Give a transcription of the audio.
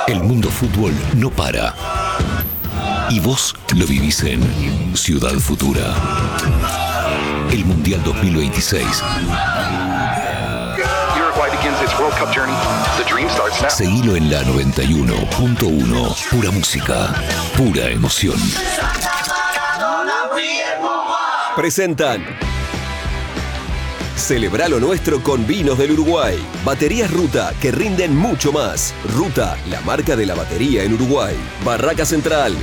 El mundo fútbol no para. Y vos lo vivís en Ciudad Futura. El Mundial 2026. Uruguay begins its World Cup journey. The dream starts now. Seguilo en la 91.1. Pura música, pura emoción. Presentan Celebra lo nuestro con vinos del Uruguay. Baterías Ruta, que rinden mucho más. Ruta, la marca de la batería en Uruguay. Barraca Central,